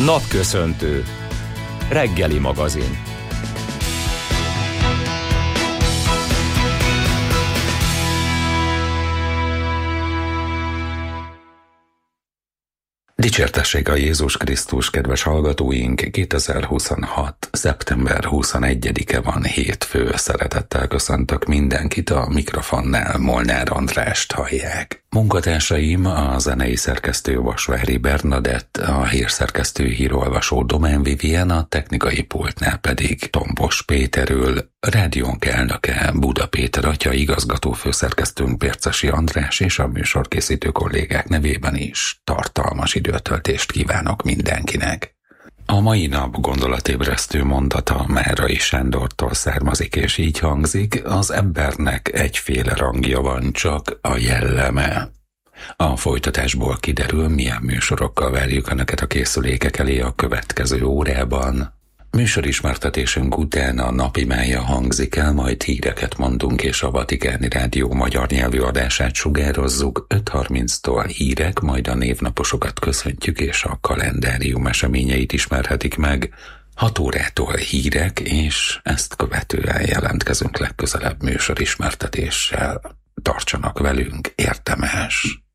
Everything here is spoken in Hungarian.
Napköszöntő. Reggeli magazin. Dicsértessék a Jézus Krisztus, kedves hallgatóink! 2026. szeptember 21-e van, hétfő. Szeretettel köszöntök mindenkit, a mikrofonnál Molnár Andrást hallják. Munkatársaim a zenei szerkesztő Vasvári Bernadett, a hírszerkesztő hírolvasó Domán Vivien, a technikai pultnál pedig Tombos Péterül, rádiónk elnöke Buda Péter atya, igazgató főszerkesztőnk Pércesi András, és a műsorkészítő kollégák nevében is tartalmas időtöltést kívánok mindenkinek. A mai nap gondolatébresztő mondata Márai Sándortól származik, és így hangzik: az embernek egyféle rangja van, csak a jelleme. A folytatásból kiderül, milyen műsorokkal várjuk Önöket a készülékek elé a következő órában. Műsorismertetésünk után a napimája hangzik el, majd híreket mondunk, és a Vatikáni Rádió magyar nyelvű adását sugározzuk. 5:30-tól hírek, majd a névnaposokat köszöntjük, és a kalendárium eseményeit ismerhetik meg. 6 órától hírek, és ezt követően jelentkezünk legközelebb műsorismertetéssel. Tartsanak velünk, érdemes!